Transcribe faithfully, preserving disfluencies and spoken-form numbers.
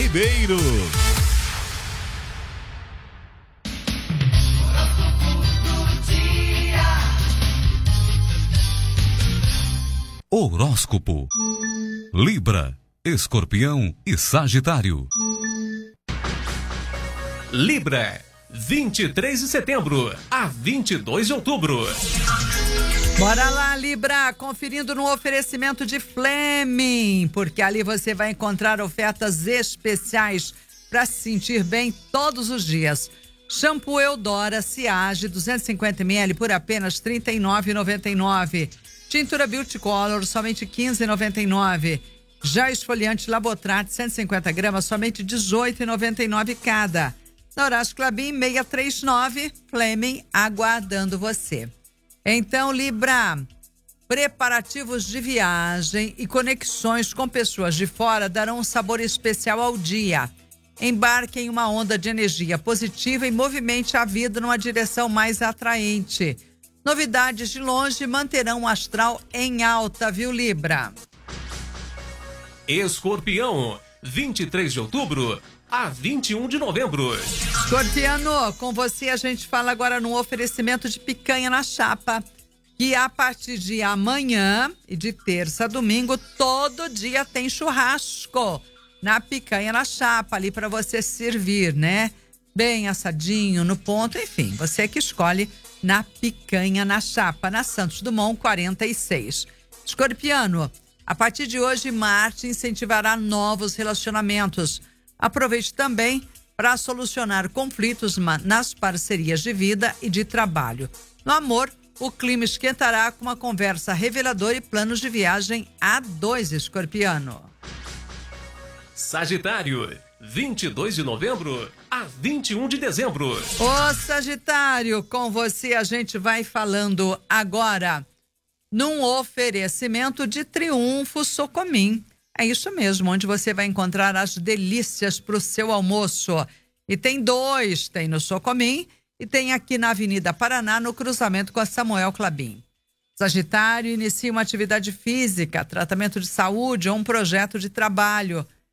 Ribeiro. Horóscopo. Libra, Escorpião e Sagitário. Libra, vinte e três de setembro a vinte e dois de outubro. Bora lá, Libra, conferindo no oferecimento de Fleming, porque ali você vai encontrar ofertas especiais para se sentir bem todos os dias. Shampoo Eudora Ciage duzentos e cinquenta mililitros por apenas trinta e nove reais e noventa e nove centavos. Tintura Beauty Color somente quinze reais e noventa e nove centavos. Já esfoliante Labotrate cento e cinquenta gramas somente dezoito reais e noventa e nove centavos cada. Na Horácio Clabin seiscentos e trinta e nove, Fleming aguardando você. Então, Libra, preparativos de viagem e conexões com pessoas de fora darão um sabor especial ao dia. Embarque em uma onda de energia positiva e movimente a vida numa direção mais atraente. Novidades de longe manterão o astral em alta, viu, Libra? Escorpião, vinte e três de outubro a vinte e um de novembro. Escorpiano, com você a gente fala agora no oferecimento de picanha na chapa, que a partir de amanhã e de terça a domingo, todo dia tem churrasco na picanha na chapa, ali para você servir, né? Bem assadinho, no ponto, enfim, você que escolhe na picanha na chapa, na Santos Dumont quarenta e seis. Escorpiano, a partir de hoje, Marte incentivará novos relacionamentos. Aproveite também para solucionar conflitos nas parcerias de vida e de trabalho. No amor, o clima esquentará com uma conversa reveladora e planos de viagem a dois, Escorpiano. Sagitário, vinte e dois de novembro a vinte e um de dezembro. Ô Sagitário, com você a gente vai falando agora num oferecimento de Triunfo Socomim. É isso mesmo, onde você vai encontrar as delícias para o seu almoço. E tem dois, tem no Socomim e tem aqui na Avenida Paraná, no cruzamento com a Samuel Clabin. Sagitário, inicia uma atividade física, tratamento de saúde ou um projeto de trabalho.